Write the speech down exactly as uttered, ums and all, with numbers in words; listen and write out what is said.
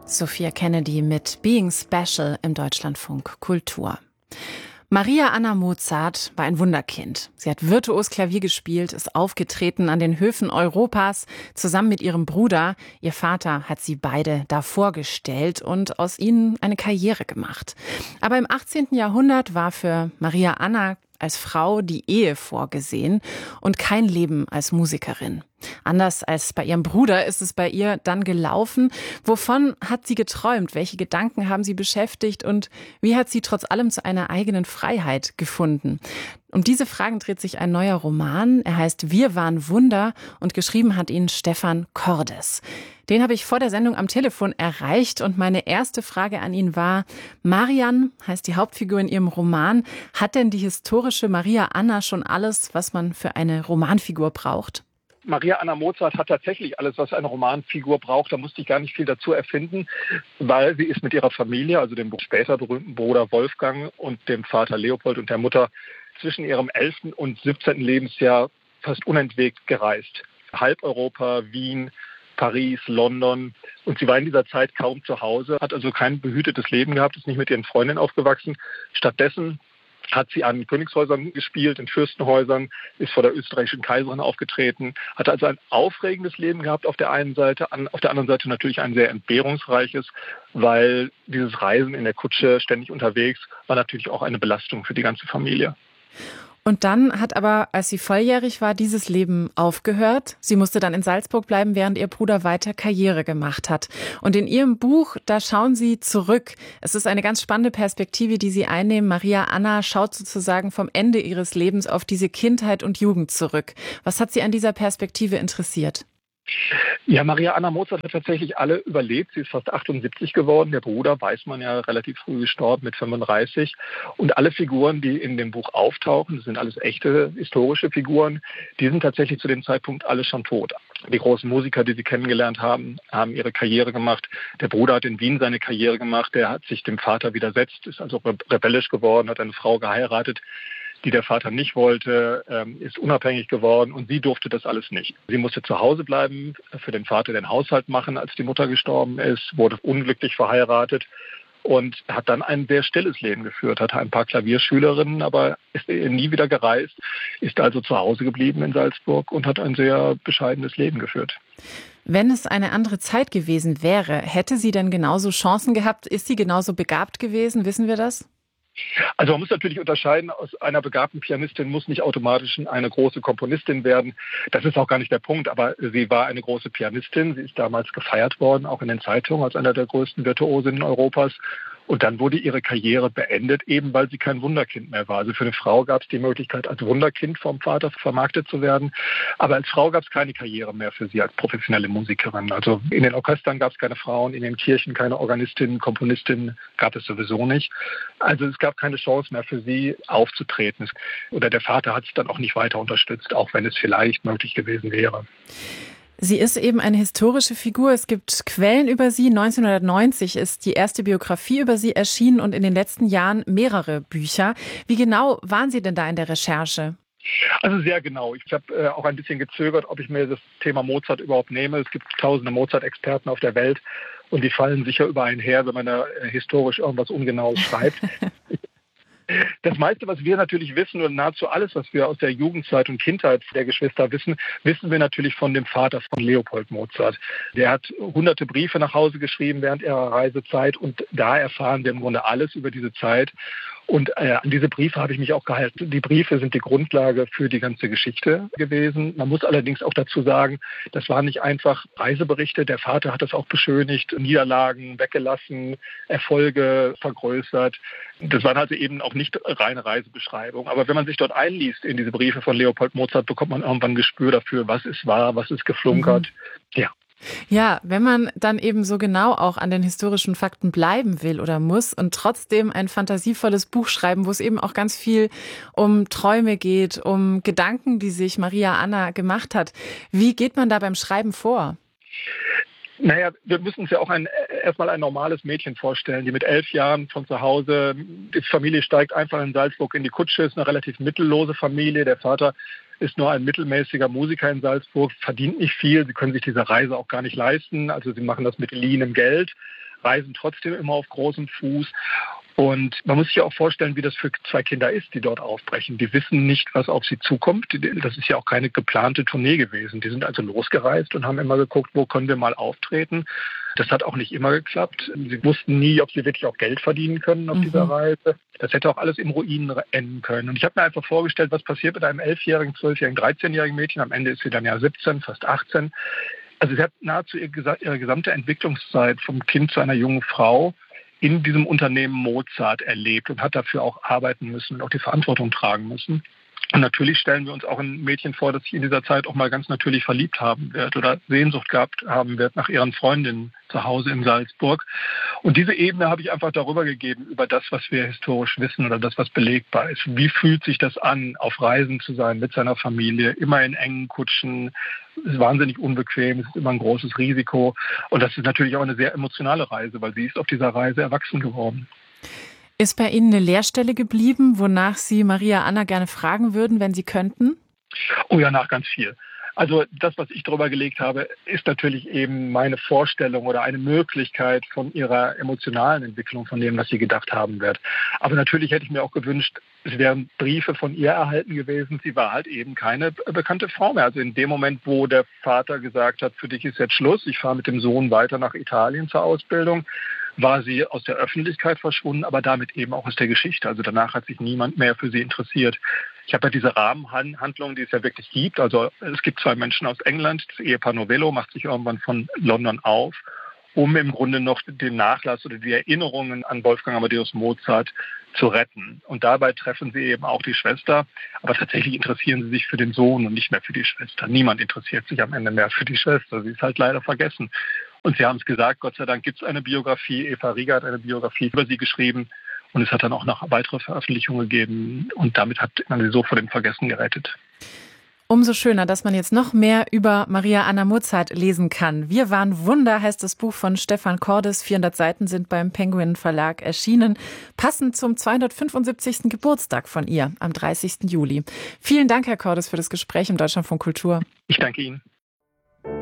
Sophia Kennedy mit Being Special im Deutschlandfunk Kultur. Maria Anna Mozart war ein Wunderkind. Sie hat virtuos Klavier gespielt, ist aufgetreten an den Höfen Europas, zusammen mit ihrem Bruder. Ihr Vater hat sie beide da vorgestellt und aus ihnen eine Karriere gemacht. Aber im achtzehnten Jahrhundert war für Maria Anna als Frau die Ehe vorgesehen und kein Leben als Musikerin. Anders als bei ihrem Bruder ist es bei ihr dann gelaufen. Wovon hat sie geträumt? Welche Gedanken haben sie beschäftigt? Und wie hat sie trotz allem zu einer eigenen Freiheit gefunden? Um diese Fragen dreht sich ein neuer Roman. Er heißt Wir waren Wunder und geschrieben hat ihn Stefan Cordes. Den habe ich vor der Sendung am Telefon erreicht und meine erste Frage an ihn war: Marian heißt die Hauptfigur in Ihrem Roman. Hat denn die historische Maria Anna schon alles, was man für eine Romanfigur braucht? Maria Anna Mozart hat tatsächlich alles, was eine Romanfigur braucht. Da musste ich gar nicht viel dazu erfinden, weil sie ist mit ihrer Familie, also dem später berühmten Bruder Wolfgang und dem Vater Leopold und der Mutter, zwischen ihrem elften und siebzehnten Lebensjahr fast unentwegt gereist. Halb Europa, Wien, Paris, London. Und sie war in dieser Zeit kaum zu Hause, hat also kein behütetes Leben gehabt, ist nicht mit ihren Freundinnen aufgewachsen. Stattdessen hat sie an Königshäusern gespielt, in Fürstenhäusern, ist vor der österreichischen Kaiserin aufgetreten, hatte also ein aufregendes Leben gehabt auf der einen Seite, an, auf der anderen Seite natürlich ein sehr entbehrungsreiches, weil dieses Reisen in der Kutsche ständig unterwegs war natürlich auch eine Belastung für die ganze Familie. Und dann hat aber, als sie volljährig war, dieses Leben aufgehört. Sie musste dann in Salzburg bleiben, während ihr Bruder weiter Karriere gemacht hat. Und in ihrem Buch, da schauen sie zurück. Es ist eine ganz spannende Perspektive, die sie einnehmen. Maria Anna schaut sozusagen vom Ende ihres Lebens auf diese Kindheit und Jugend zurück. Was hat sie an dieser Perspektive interessiert? Ja, Maria Anna Mozart hat tatsächlich alle überlebt. Sie ist fast achtundsiebzig geworden. Der Bruder, weiß man ja, relativ früh gestorben mit fünfunddreißig. Und alle Figuren, die in dem Buch auftauchen, das sind alles echte historische Figuren, die sind tatsächlich zu dem Zeitpunkt alle schon tot. Die großen Musiker, die sie kennengelernt haben, haben ihre Karriere gemacht. Der Bruder hat in Wien seine Karriere gemacht. Der hat sich dem Vater widersetzt, ist also rebellisch geworden, hat eine Frau geheiratet, die der Vater nicht wollte, ist unabhängig geworden und sie durfte das alles nicht. Sie musste zu Hause bleiben, für den Vater den Haushalt machen, als die Mutter gestorben ist, wurde unglücklich verheiratet und hat dann ein sehr stilles Leben geführt, hatte ein paar Klavierschülerinnen, aber ist nie wieder gereist, ist also zu Hause geblieben in Salzburg und hat ein sehr bescheidenes Leben geführt. Wenn es eine andere Zeit gewesen wäre, hätte sie denn genauso Chancen gehabt? Ist sie genauso begabt gewesen? Wissen wir das? Also man muss natürlich unterscheiden, aus einer begabten Pianistin muss nicht automatisch eine große Komponistin werden. Das ist auch gar nicht der Punkt, aber sie war eine große Pianistin. Sie ist damals gefeiert worden, auch in den Zeitungen, als einer der größten Virtuosinnen Europas. Und dann wurde ihre Karriere beendet, eben weil sie kein Wunderkind mehr war. Also für eine Frau gab es die Möglichkeit, als Wunderkind vom Vater vermarktet zu werden. Aber als Frau gab es keine Karriere mehr für sie als professionelle Musikerin. Also in den Orchestern gab es keine Frauen, in den Kirchen keine Organistinnen, Komponistinnen gab es sowieso nicht. Also es gab keine Chance mehr für sie aufzutreten. Oder der Vater hat es dann auch nicht weiter unterstützt, auch wenn es vielleicht möglich gewesen wäre. Sie ist eben eine historische Figur. Es gibt Quellen über sie. neunzehnhundertneunzig ist die erste Biografie über sie erschienen und in den letzten Jahren mehrere Bücher. Wie genau waren Sie denn da in der Recherche? Also sehr genau. Ich habe äh, auch ein bisschen gezögert, ob ich mir das Thema Mozart überhaupt nehme. Es gibt tausende Mozart-Experten auf der Welt und die fallen sicher über einen her, wenn man da äh, historisch irgendwas Ungenaues schreibt. Das meiste, was wir natürlich wissen, oder nahezu alles, was wir aus der Jugendzeit und Kindheit der Geschwister wissen, wissen wir natürlich von dem Vater von Leopold Mozart. Der hat hunderte Briefe nach Hause geschrieben während ihrer Reisezeit und da erfahren wir im Grunde alles über diese Zeit. Und äh, an diese Briefe habe ich mich auch gehalten. Die Briefe sind die Grundlage für die ganze Geschichte gewesen. Man muss allerdings auch dazu sagen, das waren nicht einfach Reiseberichte. Der Vater hat das auch beschönigt, Niederlagen weggelassen, Erfolge vergrößert. Das waren also eben auch nicht reine Reisebeschreibungen. Aber wenn man sich dort einliest in diese Briefe von Leopold Mozart, bekommt man irgendwann ein Gespür dafür, was ist wahr, was ist geflunkert. Mhm. Ja. Ja, wenn man dann eben so genau auch an den historischen Fakten bleiben will oder muss und trotzdem ein fantasievolles Buch schreiben, wo es eben auch ganz viel um Träume geht, um Gedanken, die sich Maria Anna gemacht hat. Wie geht man da beim Schreiben vor? Naja, wir müssen uns ja auch ein, erstmal ein normales Mädchen vorstellen, die mit elf Jahren von zu Hause, die Familie steigt einfach in Salzburg in die Kutsche, ist eine relativ mittellose Familie. Der Vater ist nur ein mittelmäßiger Musiker in Salzburg, verdient nicht viel. Sie können sich diese Reise auch gar nicht leisten. Also sie machen das mit geliehenem Geld. reisen trotzdem immer auf großem Fuß. Und man muss sich ja auch vorstellen, wie das für zwei Kinder ist, die dort aufbrechen. Die wissen nicht, was auf sie zukommt. Das ist ja auch keine geplante Tournee gewesen. Die sind also losgereist und haben immer geguckt, wo können wir mal auftreten. Das hat auch nicht immer geklappt. Sie wussten nie, ob sie wirklich auch Geld verdienen können auf mhm. dieser Reise. Das hätte auch alles in Ruinen enden können. Und ich habe mir einfach vorgestellt, was passiert mit einem elfjährigen, zwölfjährigen, dreizehnjährigen Mädchen. Am Ende ist sie dann ja siebzehn, fast achtzehn. Also sie hat nahezu ihre gesamte Entwicklungszeit vom Kind zu einer jungen Frau in diesem Unternehmen Mozart erlebt und hat dafür auch arbeiten müssen und auch die Verantwortung tragen müssen. Und natürlich stellen wir uns auch ein Mädchen vor, das sich in dieser Zeit auch mal ganz natürlich verliebt haben wird oder Sehnsucht gehabt haben wird nach ihren Freundinnen zu Hause in Salzburg. Und diese Ebene habe ich einfach darüber gegeben, über das, was wir historisch wissen oder das, was belegbar ist. Wie fühlt sich das an, auf Reisen zu sein mit seiner Familie, immer in engen Kutschen? Es ist wahnsinnig unbequem, es ist immer ein großes Risiko. Und das ist natürlich auch eine sehr emotionale Reise, weil sie ist auf dieser Reise erwachsen geworden. Ist bei Ihnen eine Leerstelle geblieben, wonach Sie Maria Anna gerne fragen würden, wenn Sie könnten? Oh ja, nach ganz viel. Also das, was ich drüber gelegt habe, ist natürlich eben meine Vorstellung oder eine Möglichkeit von ihrer emotionalen Entwicklung, von dem, was sie gedacht haben wird. Aber natürlich hätte ich mir auch gewünscht, es wären Briefe von ihr erhalten gewesen. Sie war halt eben keine bekannte Frau mehr. Also in dem Moment, wo der Vater gesagt hat, für dich ist jetzt Schluss, ich fahre mit dem Sohn weiter nach Italien zur Ausbildung, war sie aus der Öffentlichkeit verschwunden, aber damit eben auch aus der Geschichte. Also danach hat sich niemand mehr für sie interessiert. Ich habe ja diese Rahmenhandlung, die es ja wirklich gibt. Also es gibt zwei Menschen aus England, das Ehepaar Novello macht sich irgendwann von London auf, um im Grunde noch den Nachlass oder die Erinnerungen an Wolfgang Amadeus Mozart zu retten. Und dabei treffen sie eben auch die Schwester. Aber tatsächlich interessieren sie sich für den Sohn und nicht mehr für die Schwester. Niemand interessiert sich am Ende mehr für die Schwester. Sie ist halt leider vergessen. Und Sie haben es gesagt, Gott sei Dank gibt es eine Biografie. Eva Rieger hat eine Biografie über sie geschrieben. Und es hat dann auch noch weitere Veröffentlichungen gegeben. Und damit hat man sie so vor dem Vergessen gerettet. Umso schöner, dass man jetzt noch mehr über Maria Anna Mozart lesen kann. Wir waren Wunder heißt das Buch von Stefan Cordes. vierhundert Seiten sind beim Penguin Verlag erschienen. Passend zum zweihundertfünfundsiebzigsten Geburtstag von ihr am dreißigsten Juli. Vielen Dank, Herr Cordes, für das Gespräch im Deutschlandfunk Kultur. Ich danke Ihnen.